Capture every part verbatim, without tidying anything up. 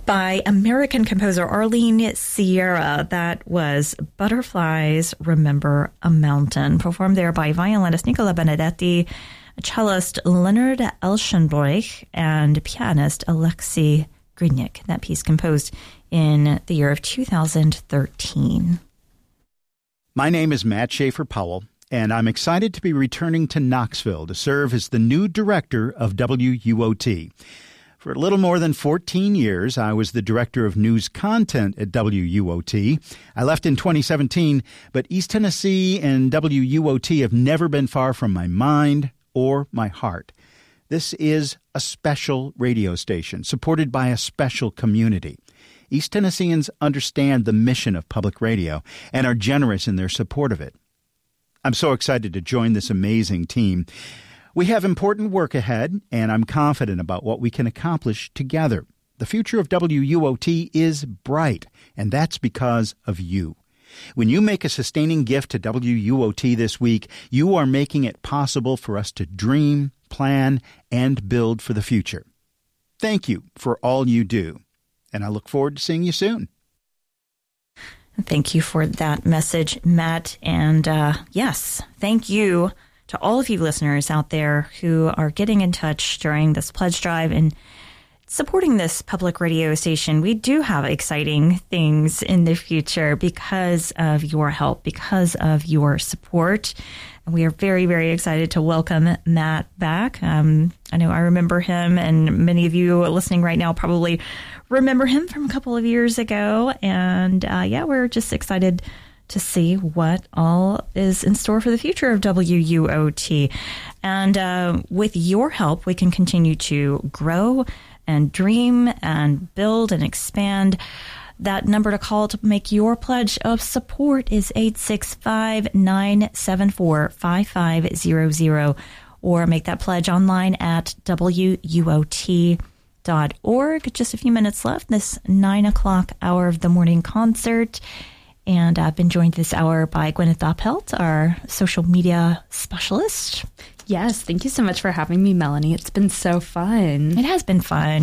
by American composer Arlene Sierra. That was Butterflies Remember a Mountain, performed there by violinist Nicola Benedetti, cellist Leonard Elschenbroich, and pianist Alexei Grynik. That piece composed in the year of two thousand thirteen. My name is Matt Schaefer Powell, and I'm excited to be returning to Knoxville to serve as the new director of W U O T. For a little more than fourteen years, I was the director of news content at W U O T. I left in twenty seventeen, but East Tennessee and W U O T have never been far from my mind or my heart. This is a special radio station supported by a special community. East Tennesseans understand the mission of public radio and are generous in their support of it. I'm so excited to join this amazing team. We have important work ahead, and I'm confident about what we can accomplish together. The future of W U O T is bright, and that's because of you. When you make a sustaining gift to W U O T this week, you are making it possible for us to dream, plan, and build for the future. Thank you for all you do, and I look forward to seeing you soon. Thank you for that message, Matt. And uh, yes, thank you to all of you listeners out there who are getting in touch during this pledge drive and supporting this public radio station. We do have exciting things in the future because of your help, because of your support. And we are very, very excited to welcome Matt back. Um, I know I remember him, and many of you listening right now probably remember him from a couple of years ago. And uh, yeah, we're just excited to see what all is in store for the future of W U O T. And uh, with your help, we can continue to grow and dream and build and expand. That number to call to make your pledge of support is eight six five, nine seven four, five five zero zero, or make that pledge online at W U O T dot org. Just a few minutes left, this nine o'clock hour of the morning concert. And I've been joined this hour by Gwyneth Doppelt, our social media specialist. Yes, thank you so much for having me, Melanie. It's been so fun. It has been fun.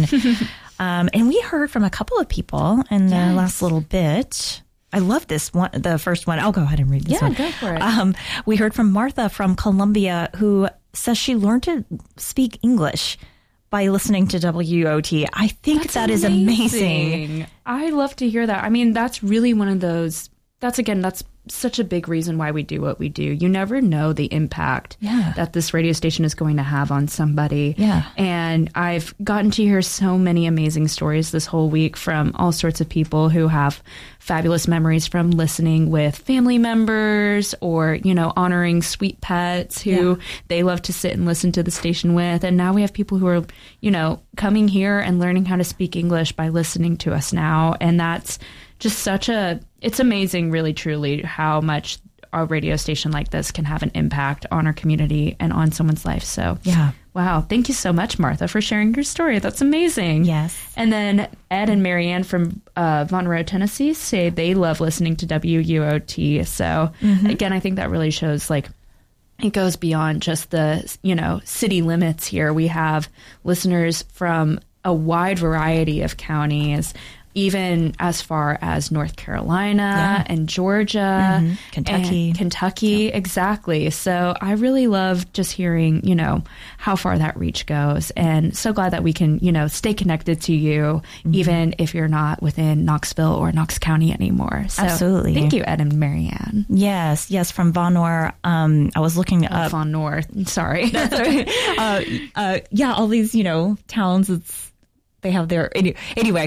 um, and we heard from a couple of people in the yes. last little bit. I love this one, the first one. I'll go ahead and read this yeah, one. Yeah, go for it. Um, we heard from Martha from Columbia, who says she learned to speak English by listening to W U O T. I think that's that amazing. is amazing. I love to hear that. I mean, that's really one of those, that's again, that's such a big reason why we do what we do. You never know the impact yeah. that this radio station is going to have on somebody. Yeah. And I've gotten to hear so many amazing stories this whole week from all sorts of people who have fabulous memories from listening with family members or, you know, honoring sweet pets who yeah. they love to sit and listen to the station with. And now we have people who are, you know, coming here and learning how to speak English by listening to us now. And that's just such a, it's amazing, really, truly, how much a radio station like this can have an impact on our community and on someone's life. So, yeah. Wow. Thank you so much, Martha, for sharing your story. That's amazing. Yes. And then Ed and Marianne from uh, Monroe, Tennessee say they love listening to W U O T. So, mm-hmm. again, I think that really shows, like, it goes beyond just the, you know, city limits here. We have listeners from a wide variety of counties, even as far as North Carolina yeah. and Georgia, mm-hmm. Kentucky. And Kentucky, yeah. exactly. So I really love just hearing, you know, how far that reach goes. And so glad that we can, you know, stay connected to you, mm-hmm. even if you're not within Knoxville or Knox County anymore. So absolutely. Thank you, Ed and Marianne. Yes, yes, from Von Nor. Um, I was looking oh, up. Von Nor, sorry. uh, uh, yeah, all these, you know, towns, it's, they have their, anyway.